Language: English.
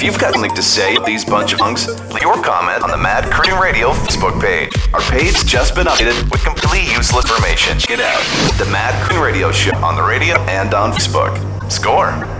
If you've got something to say with these bunch of hunks, leave your comment on the Mad Crew Radio Facebook page. Our page's just been updated with completely useless information. Check it out. The Mad Crew Radio Show on the radio and on Facebook. Score!